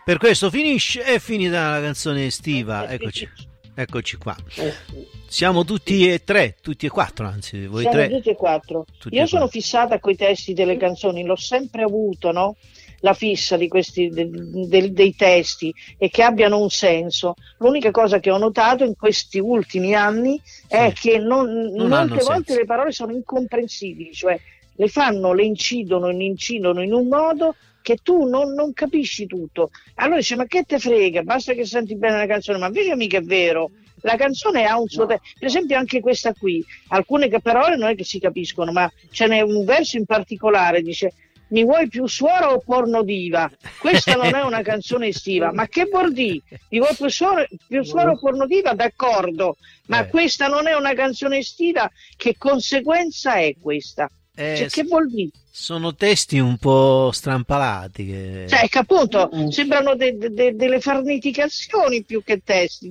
Per questo finisce, è finita la canzone estiva. Eccoci qua. Siamo tutti e tre, tutti e quattro, anzi, voi Siamo tre. tutti e quattro. Tutti Io e sono quattro. fissata coi testi delle canzoni, l'ho sempre avuto, no? La fissa di questi dei testi e che abbiano un senso. L'unica cosa che ho notato in questi ultimi anni è che Non hanno molte volte senso. le parole sono incomprensibili, cioè le incidono in un modo che tu non capisci tutto. Allora dice, ma che te frega, basta che senti bene la canzone, ma invece mica è vero. La canzone ha un suo per esempio anche questa qui, alcune parole non è che si capiscono, ma ce n'è un verso in particolare, dice: mi vuoi più suora o porno diva? Questa non è una canzone estiva, ma che vuol dire? Mi vuoi più suora o porno diva? D'accordo, ma questa non è una canzone estiva, che conseguenza è questa? Cioè, che vuol dire? Sono testi un po' strampalati. Cioè, che appunto sembrano delle farneticazioni più che testi.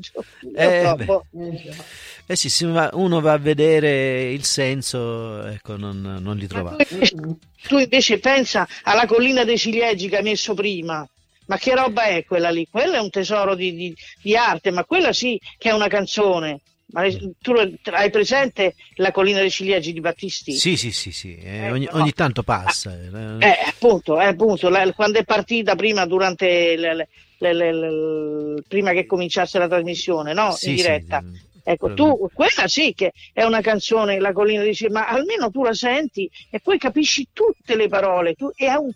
Sì, uno va a vedere il senso, ecco, non li trova. Tu invece pensa alla Collina dei Ciliegi che hai messo prima. Ma che roba è quella lì? Quella è un tesoro di arte, ma quella sì che è una canzone. Ma tu hai presente la Collina dei Ciliegi di Battisti? Sì. Ogni tanto passa. Appunto, quando è partita prima, durante prima che cominciasse la trasmissione, no? In diretta. Ecco, quella sì che è una canzone, la Collina dei Ciliegi, ma almeno tu la senti e poi capisci tutte le parole, e ha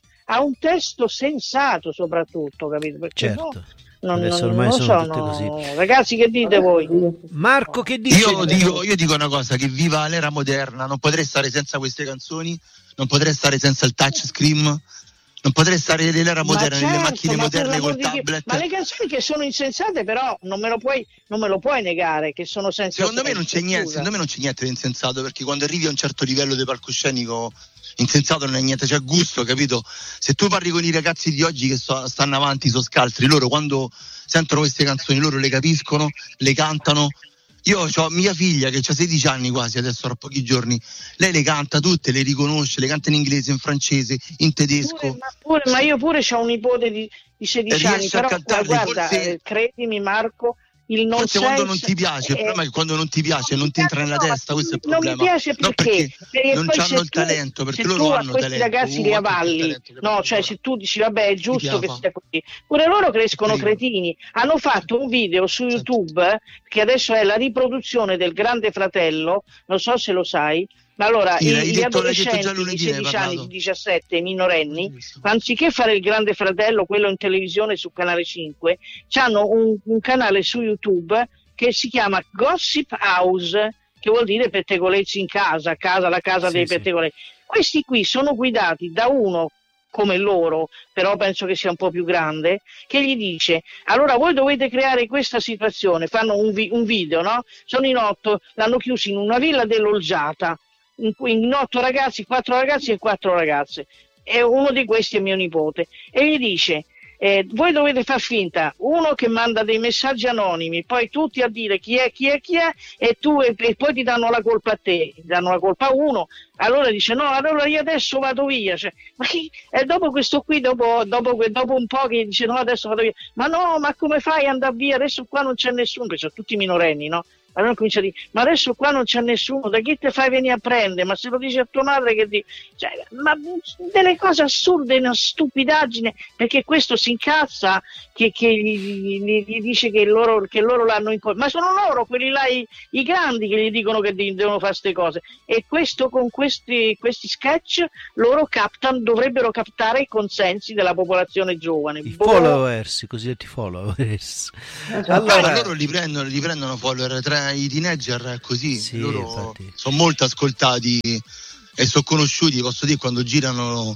un testo sensato soprattutto, capito? Perché certo. Adesso ormai non sono so, tutte così. Ragazzi, che dite voi? Marco, che dici? Io dico una cosa, che viva l'era moderna, non potrei stare senza queste canzoni, non potrei stare senza il touchscreen, non potrei stare nell'era moderna, nelle macchine moderne col tablet. Ma le canzoni che sono insensate, però non me lo puoi negare che sono senza secondo me non c'è niente di insensato, perché quando arrivi a un certo livello di palcoscenico insensato non è niente, c'è gusto, capito? Se tu parli con i ragazzi di oggi che stanno avanti, sono scaltri, loro quando sentono queste canzoni loro le capiscono, le cantano. Io ho mia figlia che ha 16 anni quasi, adesso tra pochi giorni, lei le canta tutte, le riconosce, le canta in inglese, in francese, in tedesco. Ma io pure ho un nipote di 16 anni, però guarda, credimi Marco, il non forse quando non ti piace, il problema è che quando non ti piace non ti entra nella testa, questo è il problema. Non mi piace perché non hanno il talento, perché loro hanno questi talento. Ragazzi li avalli, no, cioè se tu dici vabbè è giusto che sia così, pure loro crescono cretini. Hanno fatto un video su YouTube che adesso è la riproduzione del Grande Fratello, non so se lo sai. Ma allora gli adolescenti di 16 anni, di 17, i minorenni, anziché fare il Grande Fratello, quello in televisione su Canale 5, hanno un canale su YouTube che si chiama Gossip House, che vuol dire pettegolezzi in casa, la casa dei pettegolezzi. Questi qui sono guidati da uno come loro, però penso che sia un po' più grande, che gli dice: allora voi dovete creare questa situazione. Fanno un video, no? Sono in 8, l'hanno chiuso in una villa dell'Olgiata, in 8 ragazzi, 4 ragazzi e 4 ragazze, e uno di questi è mio nipote, e gli dice: voi dovete far finta, uno che manda dei messaggi anonimi, poi tutti a dire chi è, e poi ti danno la colpa a te, ti danno la colpa a uno. Allora dice: no, allora io adesso vado via. Cioè, e dopo questo qui, dopo un po' che dice: no, adesso vado via. Ma no, ma come fai ad andare via? Adesso qua non c'è nessuno, perché sono tutti minorenni, no? Allora comincia a dire: ma adesso qua non c'è nessuno, da chi te fai venire a prendere? Ma se lo dici a tua madre che cioè, ma delle cose assurde, una stupidaggine, perché questo si incazza che gli dice che loro l'hanno ma sono loro quelli là, i grandi, che gli dicono che devono fare queste cose, e questo con questi sketch loro dovrebbero captare i consensi della popolazione giovane, i followers, i cosiddetti followers. Allora loro li prendono follower tra i teenager, è così, loro infatti sono molto ascoltati e sono conosciuti, posso dire, quando girano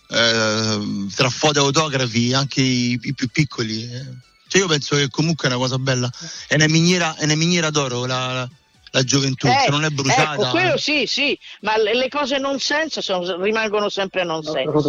tra foto e autografi, anche i più piccoli. Cioè io penso che comunque è una cosa bella, è una miniera d'oro la gioventù, se non è bruciata. Ecco, quello sì, ma le cose non senso rimangono sempre non senso.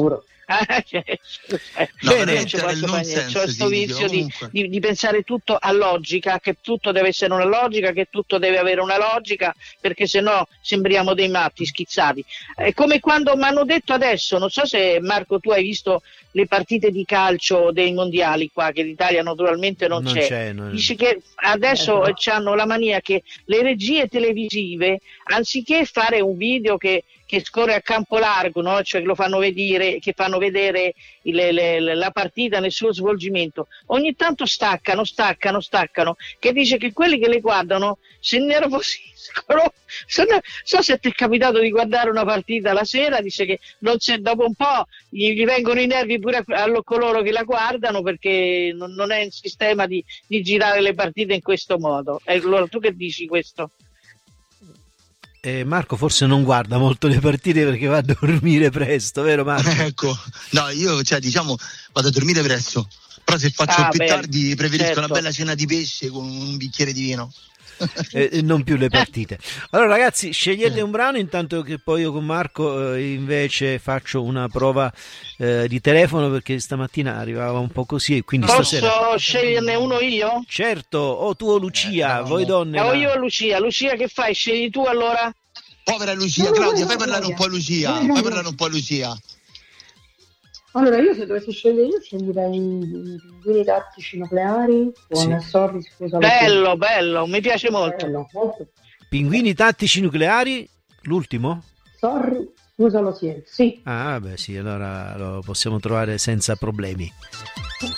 Bene, c'ho questo vizio di pensare tutto a logica, che tutto deve essere una logica, che tutto deve avere una logica, perché sennò sembriamo dei matti schizzati. È come quando mi hanno detto adesso, non so se Marco tu hai visto le partite di calcio dei mondiali qua, che l'Italia naturalmente non c'è. Dici che adesso hanno la mania che le regie televisive, anziché fare un video che scorre a campo largo, no? Cioè che lo fanno vedere, che fanno vedere la partita nel suo svolgimento, ogni tanto staccano, che dice che quelli che le guardano si innervosiscono. So se ti è capitato di guardare una partita la sera, dice che dopo un po' gli vengono i nervi pure a coloro che la guardano, perché non è il sistema di girare le partite in questo modo. Allora tu che dici questo? Marco forse non guarda molto le partite perché va a dormire presto, vero Marco? Ecco, no, io vado a dormire presto, però se faccio più tardi preferisco una bella cena di pesce con un bicchiere di vino. Non più le partite. Allora ragazzi, scegliete un brano, intanto che poi io con Marco invece faccio una prova di telefono, perché stamattina arrivava un po' così e quindi posso sceglierne uno io? Certo, o tu o Lucia, voi donne. O io o Lucia. Lucia, che fai? Scegli tu allora? Povera Lucia, Claudia, fai parlare un po' Lucia. Allora, io se dovessi scegliere, io sceglierei i pinguini tattici nucleari con Sorry, scusa. Bello, mi piace molto. Molto. Pinguini tattici nucleari, l'ultimo? Sorry, scusalo, sì. Ah, beh sì, allora lo possiamo trovare senza problemi.